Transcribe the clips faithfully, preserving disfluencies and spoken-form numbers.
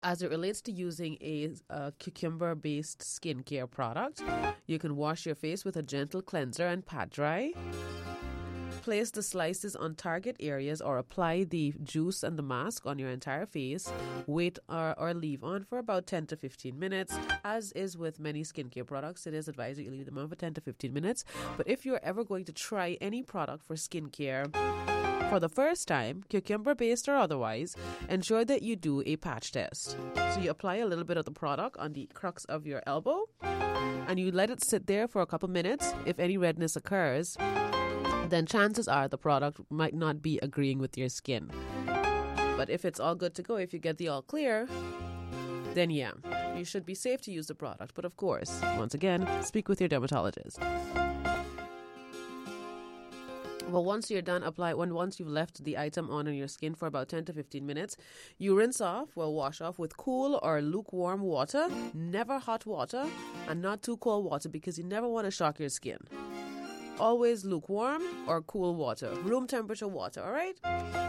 As it relates to using a, a cucumber-based skincare product, you can wash your face with a gentle cleanser and pat dry. Place the slices on target areas or apply the juice and the mask on your entire face. Wait or, or leave on for about ten to fifteen minutes. As is with many skincare products, it is advised that you leave them on for ten to fifteen minutes. But if you're ever going to try any product for skincare for the first time, cucumber-based or otherwise, ensure that you do a patch test. So you apply a little bit of the product on the crux of your elbow and you let it sit there for a couple minutes. If any redness occurs, then chances are the product might not be agreeing with your skin. But if it's all good to go, if you get the all clear, then yeah, you should be safe to use the product. But of course, once again, speak with your dermatologist. Well, once you're done, apply when once you've left the item on in your skin for about ten to fifteen minutes, you rinse off, well, wash off with cool or lukewarm water, never hot water, and not too cold water because you never want to shock your skin. Always lukewarm or cool water, room temperature water, all right?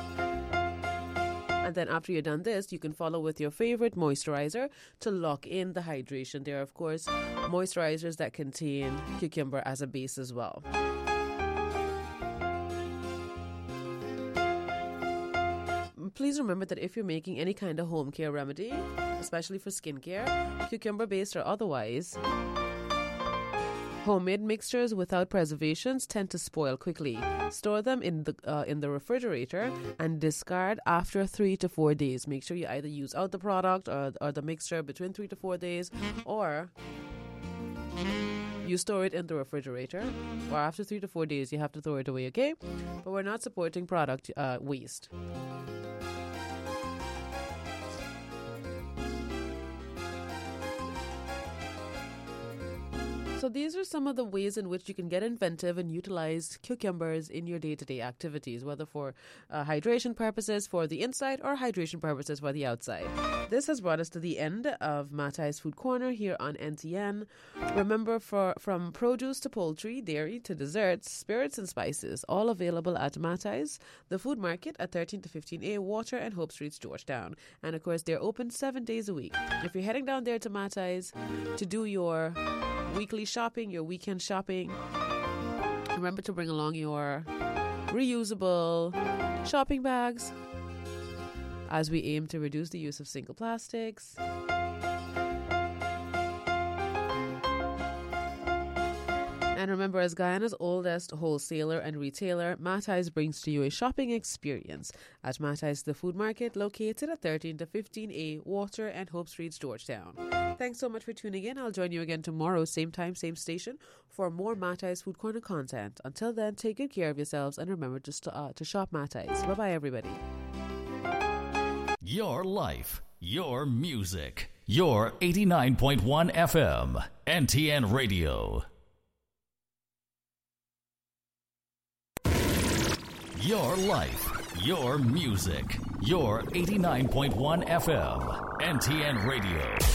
And then after you're done this, you can follow with your favorite moisturizer to lock in the hydration. There are, of course, moisturizers that contain cucumber as a base as well. Please remember that if you're making any kind of home care remedy, especially for skincare, cucumber-based or otherwise, homemade mixtures without preservations tend to spoil quickly. Store them in the uh, in the refrigerator and discard after three to four days. Make sure you either use out the product or, or the mixture between three to four days, or you store it in the refrigerator, or after three to four days you have to throw it away, okay? But we're not supporting product uh, waste. So these are some of the ways in which you can get inventive and utilize cucumbers in your day-to-day activities, whether for uh, hydration purposes for the inside or hydration purposes for the outside. This has brought us to the end of Matai's Food Corner here on N T N. Remember, for from produce to poultry, dairy to desserts, spirits and spices, all available at Matai's, the food market at thirteen to fifteen A Water and Hope Streets, Georgetown. And of course, they're open seven days a week. If you're heading down there to Matai's to do your weekly shopping, your weekend shopping, remember to bring along your reusable shopping bags as we aim to reduce the use of single plastics. And remember, as Guyana's oldest wholesaler and retailer, Matai's brings to you a shopping experience at Matai's The Food Market, located at thirteen to fifteen A Water and Hope Streets, Georgetown. Thanks so much for tuning in. I'll join you again tomorrow, same time, same station, for more Matai's Food Corner content. Until then, take good care of yourselves and remember just to, uh, to shop Matai's. Bye-bye, everybody. Your life, your music, your eighty-nine point one F M, N T N Radio. Your life, your music, your eighty-nine point one F M, N T N Radio.